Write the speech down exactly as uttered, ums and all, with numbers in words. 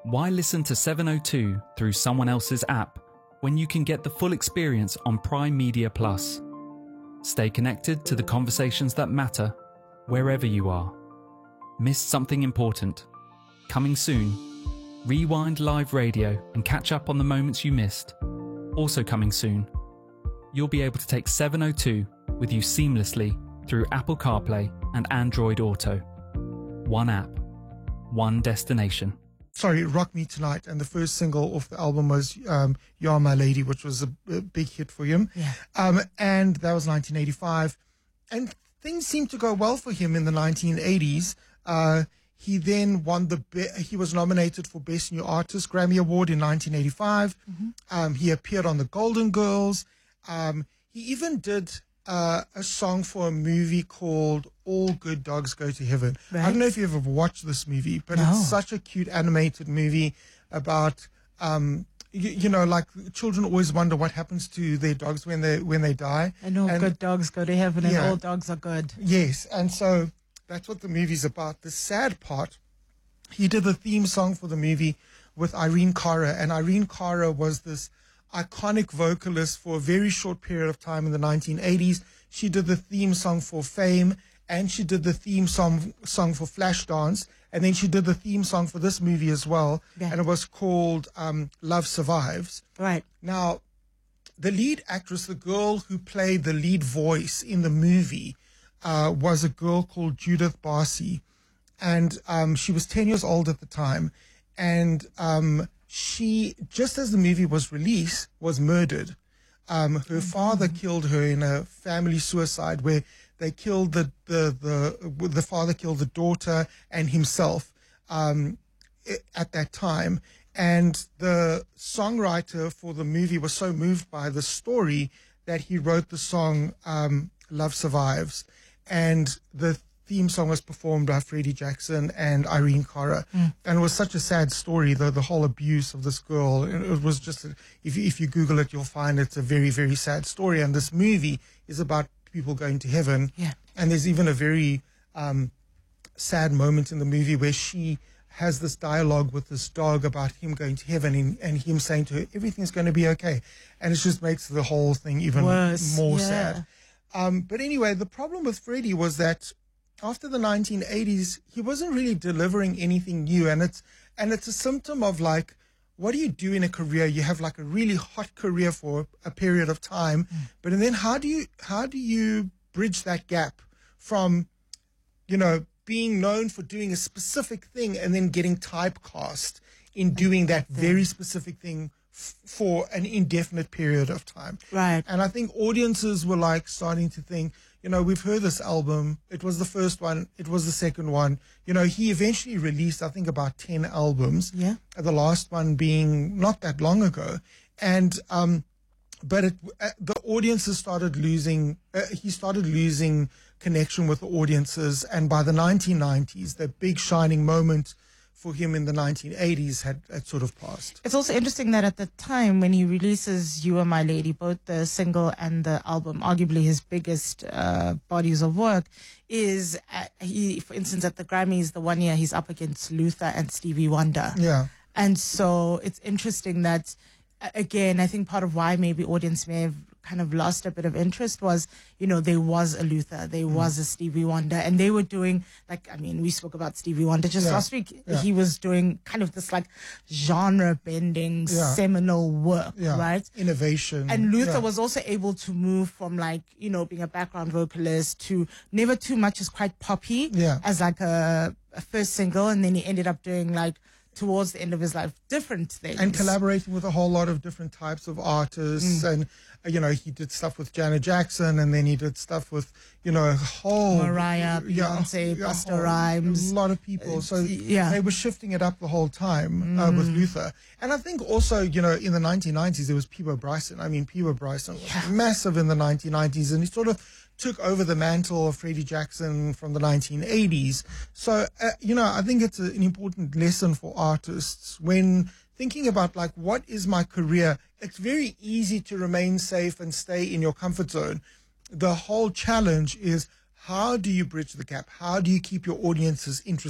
Why listen to seven oh two through someone else's app when you can get the full experience on Prime Media Plus? Stay connected to the conversations that matter wherever you are. Missed something important? Coming soon. Rewind live radio and catch up on the moments you missed. Also coming soon. You'll be able to take seven oh two with you seamlessly through Apple CarPlay and Android Auto. One app, one destination. Sorry, Rock Me Tonight, and the first single off the album was um, You Are My Lady, which was a, a big hit for him. Yeah. Um, and that was nineteen eighty-five. And things seemed to go well for him in the nineteen eighties. Uh, he then won the, be- he was nominated for Best New Artist Grammy Award in nineteen eighty-five. Mm-hmm. Um, he appeared on the Golden Girls. Um, he even did uh, a song for a movie called All Good Dogs Go to Heaven. Right. I don't know if you've ever watched this movie, but No. it's such a cute animated movie about, um, you, you know, like children always wonder what happens to their dogs when they when they die. And all And- good dogs go to heaven, and Yeah. all dogs are good. Yes, and so that's what the movie's about. The sad part, he did the theme song for the movie with Irene Cara, and Irene Cara was this iconic vocalist for a very short period of time in the nineteen eighties. She did the theme song for Fame, and she did the theme song song for Flashdance, and then she did the theme song for this movie as well, Yeah. and it was called um, Love Survives. Right. Now, the lead actress, the girl who played the lead voice in the movie, uh, was a girl called Judith Barcy. And um, she was ten years old at the time. And um, she, just as the movie was released, was murdered. Um, her father killed her in a family suicide where they killed the, the, the, the father killed the daughter and himself um, i- at that time. And the songwriter for the movie was so moved by the story that he wrote the song um, Love Survives. And the theme song was performed by Freddie Jackson and Irene Cara. Mm. And it was such a sad story, the, the whole abuse of this girl. It, it was just, a, if, you, if you Google it, you'll find it's a very, very sad story. And this movie is about people going to heaven. Yeah. And there's even a very um, sad moment in the movie where she has this dialogue with this dog about him going to heaven and, and him saying to her, everything's going to be okay. And it just makes the whole thing even Worse, more yeah. sad. Um, but anyway, the problem with Freddie was that after the nineteen eighties, he wasn't really delivering anything new. And it's, and it's a symptom of like, what do you do in a career? You have like a really hot career for a period of time, mm. but and then how do you, how do you bridge that gap from, you know, being known for doing a specific thing and then getting typecast in doing that very specific thing f- for an indefinite period of time. Right. And I think audiences were like starting to think, you know, we've heard this album. It was the first one. It was the second one. You know, he eventually released, I think, about ten albums. Yeah. The last one being not that long ago. And, um, but it, uh, the audiences started losing, uh, he started losing connection with the audiences. And by the nineteen nineties, the big shining moment for him in the nineteen eighties had, had sort of passed. It's also interesting that at the time when he releases You Are My Lady, both the single and the album, arguably his biggest uh, bodies of work, is uh, he, for instance, at the Grammys, the one year he's up against Luther and Stevie Wonder. Yeah. And so it's interesting that, again, I think part of why maybe audience may have kind of lost a bit of interest was, you know, there was a Luther, there mm. was a Stevie Wonder, and they were doing, like, I mean, we spoke about Stevie Wonder just yeah. last week. Yeah. He was doing kind of this, like, genre-bending, yeah. seminal work, yeah. right? Innovation. And Luther yeah. was also able to move from, like, you know, being a background vocalist to Never Too Much is quite poppy yeah. as, like, a, a first single, and then he ended up doing, like, towards the end of his life, different things. And collaborating with a whole lot of different types of artists. Mm. And, uh, you know, he did stuff with Janet Jackson, and then he did stuff with, you know, a whole... Mariah, Beyonce, yeah, Busta whole, Rhymes. A lot of people. So yeah. they were shifting it up the whole time uh, mm. with Luther. And I think also, you know, in the nineteen nineties, there was Peebo Bryson. I mean, Peebo Bryson was yeah. massive in the nineteen nineties, and he sort of took over the mantle of Freddie Jackson from the nineteen eighties. So, uh, you know, I think it's a, an important lesson for artists when thinking about, like, what is my career? It's very easy to remain safe and stay in your comfort zone. The whole challenge is, how do you bridge the gap? How do you keep your audiences interested?